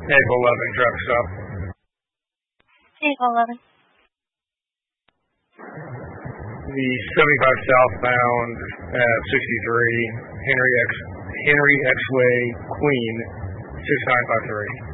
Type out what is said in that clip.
Vehicle 11, traffic stop. Vehicle 11. The 75 southbound at 63, Henry X Way, Queen, 6953.